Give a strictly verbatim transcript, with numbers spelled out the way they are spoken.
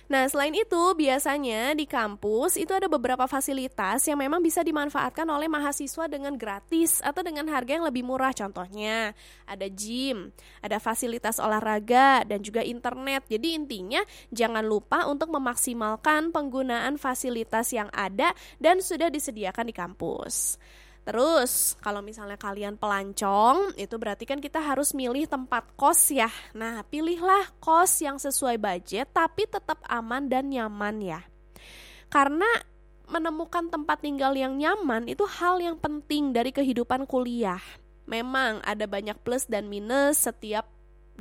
Nah, selain itu, biasanya di kampus itu ada beberapa fasilitas yang memang bisa dimanfaatkan oleh mahasiswa dengan gratis atau dengan harga yang lebih murah. Contohnya, ada gym, ada fasilitas olahraga, dan juga internet. Jadi intinya, jangan lupa untuk memaksimalkan penggunaan fasilitas yang ada dan sudah disediakan di kampus. Terus, kalau misalnya kalian pelancong, itu berarti kan kita harus milih tempat kos ya. Nah, pilihlah kos yang sesuai budget tapi tetap aman dan nyaman ya. Karena menemukan tempat tinggal yang nyaman itu hal yang penting dari kehidupan kuliah. Memang ada banyak plus dan minus setiap